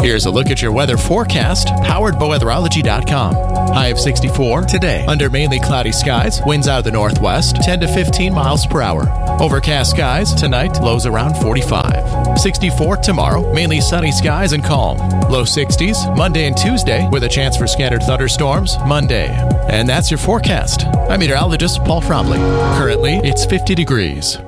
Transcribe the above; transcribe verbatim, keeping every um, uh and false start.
Here's a look at your weather forecast, powered by weatherology dot com. High of sixty-four today. Under mainly cloudy skies, winds out of the northwest, ten to fifteen miles per hour. Overcast skies tonight, lows around forty-five. sixty-four tomorrow, mainly sunny skies and calm. Low sixties Monday and Tuesday, with a chance for scattered thunderstorms Monday. And that's your forecast. I'm meteorologist Paul Fromley. Currently, it's fifty degrees.